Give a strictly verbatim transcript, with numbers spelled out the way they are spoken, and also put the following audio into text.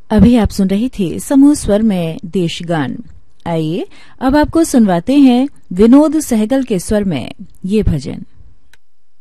अभी आप सुन रही थी समूह स्वर में देशगान। आइए अब आपको सुनवाते हैं विनोद सहगल के स्वर में ये भजन।